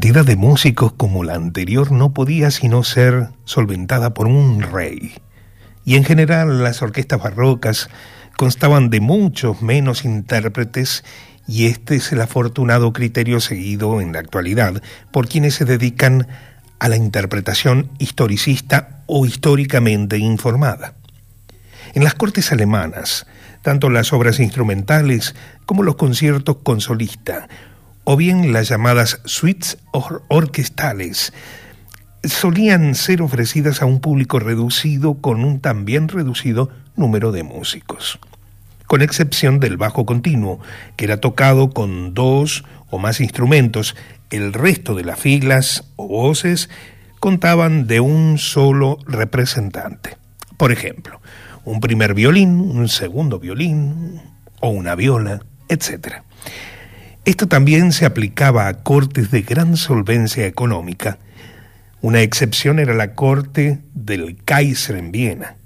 cantidad de músicos como la anterior no podía sino ser solventada por un rey. Y en general las orquestas barrocas constaban de muchos menos intérpretes, y este es el afortunado criterio seguido en la actualidad por quienes se dedican a la interpretación historicista o históricamente informada. En las cortes alemanas, tanto las obras instrumentales como los conciertos con solista, o bien las llamadas suites orquestales, solían ser ofrecidas a un público reducido con un también reducido número de músicos, con excepción del bajo continuo, que era tocado con 2 o más instrumentos. El resto de las filas o voces contaban de un solo representante. Por ejemplo, un primer violín, un segundo violín o una viola, etc. Esto también se aplicaba a cortes de gran solvencia económica. Una excepción era la corte del Kaiser en Viena,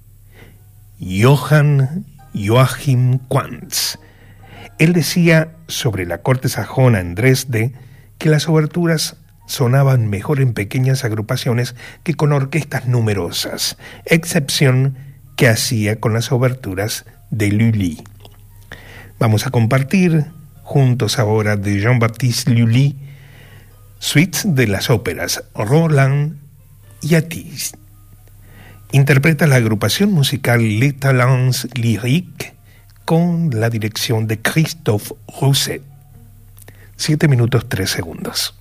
Joachim Quantz. Él decía sobre la corte sajona en Dresde que las oberturas sonaban mejor en pequeñas agrupaciones que con orquestas numerosas, excepción que hacía con las oberturas de Lully. Vamos a compartir juntos ahora de Jean-Baptiste Lully, suites de las óperas Roland y Atis. Interpreta la agrupación musical Les Talents Lyriques con la dirección de Christophe Rousset. 7 minutos 3 segundos.